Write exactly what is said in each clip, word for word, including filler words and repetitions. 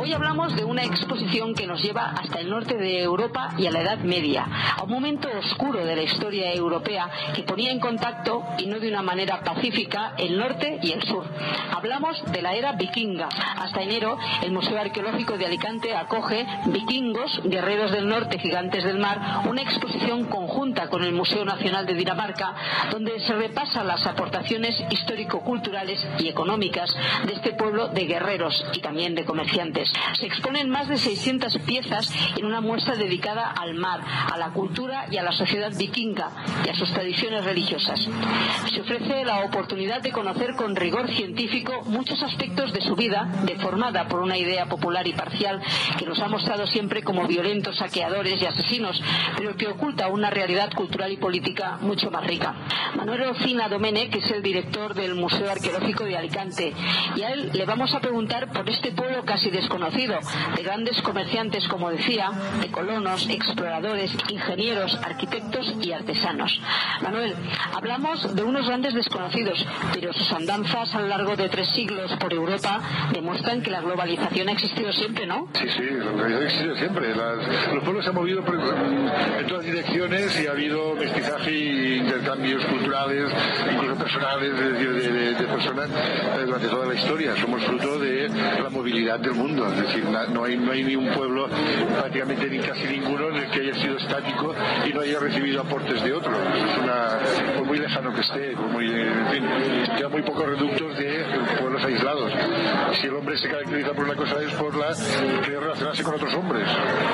Hoy hablamos de una exposición que nos lleva hasta el norte de Europa y a la Edad Media, a un momento oscuro de la historia europea que ponía en contacto, y no de una manera pacífica, el norte y el sur. Hablamos de la era vikinga. Hasta enero, el Museo Arqueológico de Alicante acoge Vikingos, guerreros del norte, gigantes del mar, una exposición conjunta con el Museo Nacional de Dinamarca, donde se repasan las aportaciones histórico-culturales y económicas de este pueblo de guerreros y también de comerciantes. Se exponen más de seiscientas piezas en una muestra dedicada al mar, a la cultura y a la sociedad vikinga y a sus tradiciones religiosas. Se ofrece la oportunidad de conocer con rigor científico muchos aspectos de su vida, deformada por una idea popular y parcial que nos ha mostrado siempre como violentos saqueadores y asesinos, pero que oculta una realidad cultural y política mucho más rica. Manuel Ocina Domènech es el director del Museo Arqueológico de Alicante, y a él le vamos a preguntar por este pueblo casi desconocido, de grandes comerciantes, como decía, de colonos, exploradores, ingenieros, arquitectos y artesanos. Manuel, hablamos de unos grandes desconocidos, pero sus andanzas a lo largo de tres siglos por Europa demuestran que la globalización ha existido siempre, ¿no? Sí, sí, la globalización ha existido siempre. Las, los pueblos se han movido por, en todas direcciones y ha habido mestizaje e intercambios culturales, incluso personales, es decir, de, de, de personas eh, durante toda la historia. Somos fruto de la movilidad del mundo, es decir, no hay, no hay ni un pueblo, prácticamente ni casi ninguno, en el que haya sido estático y no haya recibido aportes de otros. Es una, por muy lejano que esté, por muy, en fin, quedan muy pocos reductos de pueblos aislados. Si el hombre se caracteriza por una cosa es por la querer relacionarse con otros hombres.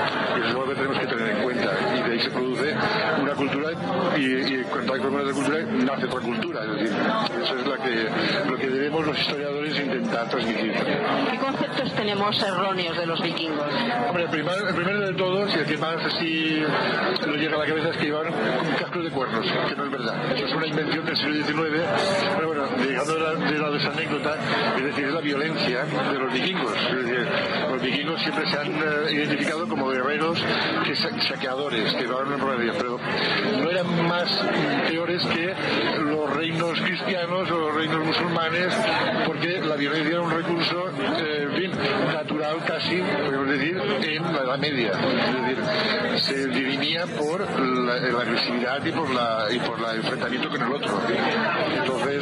Y eso es lo que tenemos que tener en cuenta. Y de ahí se produce una cultura y, y en contacto con otra cultura nace otra cultura. Es decir, eso es la que, lo que debemos los historiadores intentar transmitir. ¿Qué conceptos tenemos erróneos de los vikingos? Hombre, el, primer, el primero de todos, y el que más así lo llega a la cabeza, es que llevan cascos de cuernos, que no es verdad. Eso es una invención del siglo diecinueve, pero bueno, llegando de la, de la de esa anécdota, es decir, es la violencia de los vikingos. Es decir, los vikingos siempre se han uh, identificado como guerreros que sa saqueadores, que van en realidad, pero no eran más peores que los reinos cristianos o los reinos musulmanes, porque la violencia era un recurso eh, bien, natural casi, podemos decir, en la Edad Media. Es decir, se dirimía por la, la agresividad y por la y por el enfrentamiento con el otro. Entonces,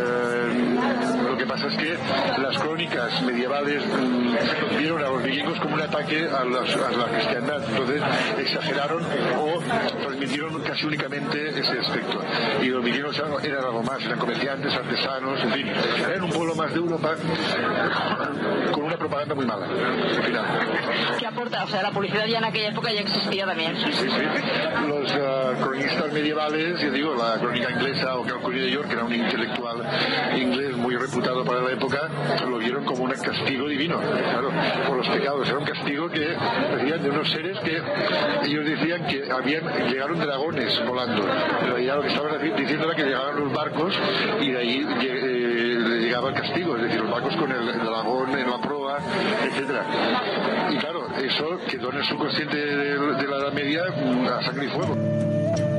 eh, lo que pasa es que las crónicas medievales mmm, vieron a los vikingos como un ataque a, las, a la cristiandad. Entonces, exageraron o transmitieron casi únicamente ese aspecto. Y los vikingos eran, eran algo más, eran comerciantes, artesanos, en fin, eran un pueblo más de Europa con una propaganda muy mala, al final. ¿Qué aporta? O sea, la publicidad ya en aquella época ya existía también. Sí, sí, sí. Los uh, cronistas medievales, yo digo, la crónica inglesa o el Correo de York, que era un intelectual inglés muy reputado para la época, lo vieron como un castigo divino, claro, por los pecados. Era un castigo que decían de unos seres que ellos decían que habían llegaron dragones volando. Pero ya lo que estaban diciendo era que llegaban los barcos y de ahí eh, llegaba el castigo, es decir, los barcos con el, el dragón en la proa, etcétera. Y claro, eso quedó en el subconsciente de, de la Edad Media a sangre y fuego.